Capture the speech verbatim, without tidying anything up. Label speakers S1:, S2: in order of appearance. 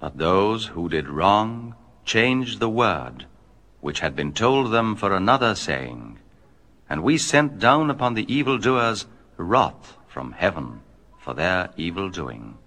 S1: But those who did wrong changed the word, which had been told them for another, saying, And we sent down upon the evildoers wrath from heaven for their evil doing.